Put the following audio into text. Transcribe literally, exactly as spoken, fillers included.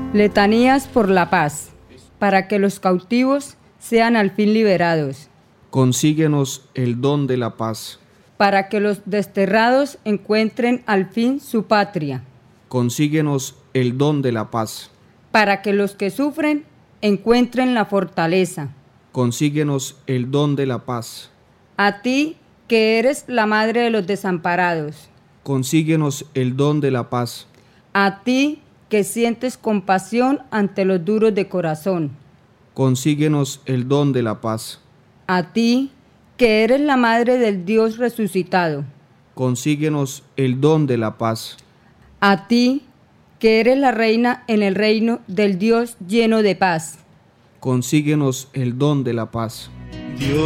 Letanías por la paz, para que los cautivos sean al fin liberados. Consíguenos el don de la paz. Para que los desterrados encuentren al fin su patria. Consíguenos el don de la paz. Para que los que sufren encuentren la fortaleza. Consíguenos el don de la paz. A ti, que eres la madre de los desamparados. Consíguenos el don de la paz. A ti, que sientes compasión ante los duros de corazón. Consíguenos el don de la paz. A ti, que eres la madre del Dios resucitado. Consíguenos el don de la paz. A ti, que eres la reina en el reino del Dios lleno de paz. Consíguenos el don de la paz. Dios